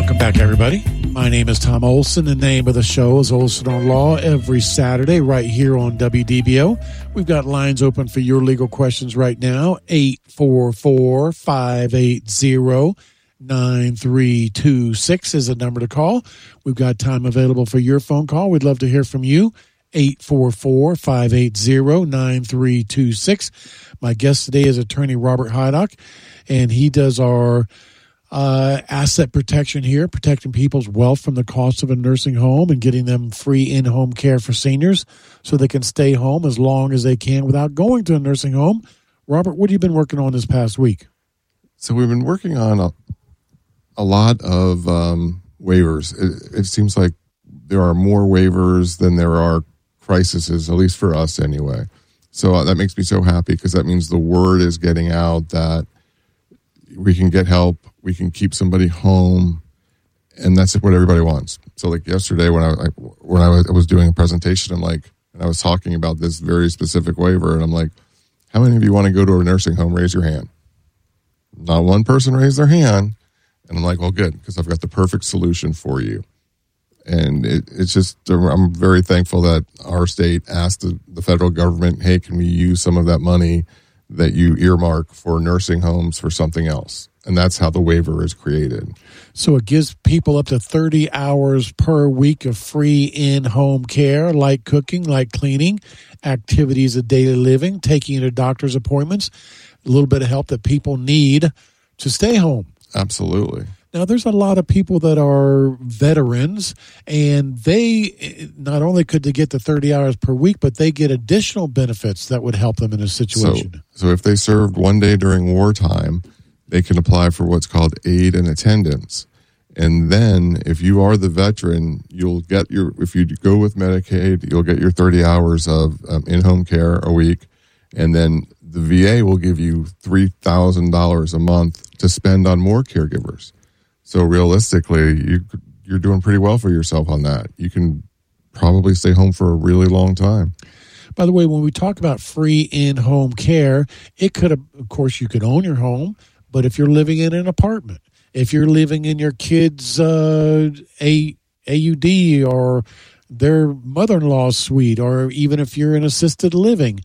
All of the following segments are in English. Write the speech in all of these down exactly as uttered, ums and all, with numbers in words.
Welcome back, everybody. My name is Tom Olson. The name of the show is Olson on Law every Saturday right here on W D B O. We've got lines open for your legal questions right now. eight four four, five eight zero, nine three two six is the number to call. We've got time available for your phone call. We'd love to hear from you. eight four four, five eight zero, nine three two six. My guest today is attorney Robert Heidock, and he does our Uh, asset protection here, protecting people's wealth from the cost of a nursing home and getting them free in-home care for seniors so they can stay home as long as they can without going to a nursing home. Robert, what have you been working on this past week? So we've been working on a, a lot of um, waivers. It, it seems like there are more waivers than there are crises, at least for us anyway. So uh, that makes me so happy because that means the word is getting out that we can get help. We can keep somebody home, and that's what everybody wants. So, like yesterday, when I, I when I was, I was doing a presentation, I'm like, and I was talking about this very specific waiver, and I'm like, how many of you want to go to a nursing home? Raise your hand. Not one person raised their hand, and I'm like, well, good, because I've got the perfect solution for you. And it, it's just, I'm very thankful that our state asked the, the federal government, hey, can we use some of that money that you earmark for nursing homes for something else? And that's how the waiver is created. So it gives people up to thirty hours per week of free in-home care, like cooking, like cleaning, activities of daily living, taking you to doctor's appointments, a little bit of help that people need to stay home. Absolutely. Now, there's a lot of people that are veterans, and they not only could they get the thirty hours per week, but they get additional benefits that would help them in a situation. So, so if they served one day during wartime, they can apply for what's called aid and attendance. And then if you are the veteran, you'll get your, if you go with Medicaid, you'll get your thirty hours of um, in-home care a week. And then the V A will give you three thousand dollars a month to spend on more caregivers. So realistically, you, you're doing pretty well for yourself on that. You can probably stay home for a really long time. By the way, when we talk about free in-home care, it could, of course, you could own your home, but if you're living in an apartment, if you're living in your kid's uh, a AUD or their mother-in-law's suite, or even if you're in assisted living,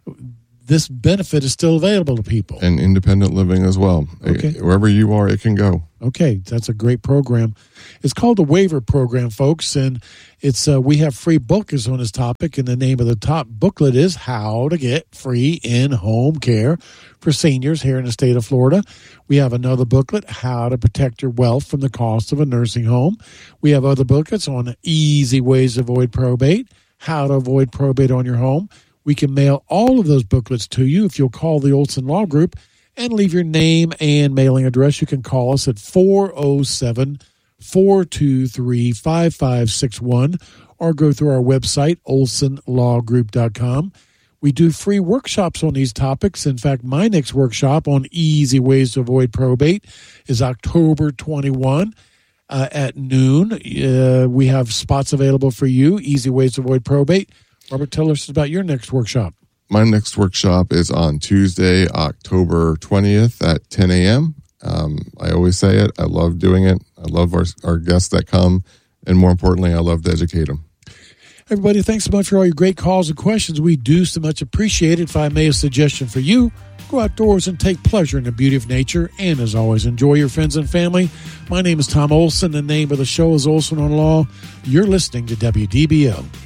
this benefit is still available to people. And independent living as well. Okay. Wherever you are, it can go. Okay, that's a great program. It's called the Waiver Program, folks, and it's uh, we have free booklets on this topic, and the name of the top booklet is How to Get Free In-Home Care for Seniors here in the state of Florida. We have another booklet, How to Protect Your Wealth from the Cost of a Nursing Home. We have other booklets on easy ways to avoid probate, how to avoid probate on your home. We can mail all of those booklets to you if you'll call the Olson Law Group and leave your name and mailing address. You can call us at four oh seven, four two three, five five six one or go through our website, olson law group dot com. We do free workshops on these topics. In fact, my next workshop on easy ways to avoid probate is October twenty-first uh, at noon. Uh, we have spots available for you, easy ways to avoid probate. Robert, tell us about your next workshop. My next workshop is on Tuesday, October twentieth at ten a.m. Um, I always say it. I love doing it. I love our, our guests that come. And more importantly, I love to educate them. Everybody, thanks so much for all your great calls and questions. We do so much appreciate it. If I may, a suggestion for you, go outdoors and take pleasure in the beauty of nature. And as always, enjoy your friends and family. My name is Tom Olson. The name of the show is Olson on Law. You're listening to W D B O.